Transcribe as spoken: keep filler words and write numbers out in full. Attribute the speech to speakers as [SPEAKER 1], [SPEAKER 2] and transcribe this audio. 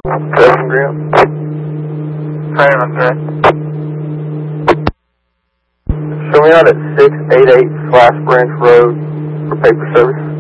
[SPEAKER 1] Seven Graham. Train on track. Show me out at six eighty-eight Slash Branch Road for paper service.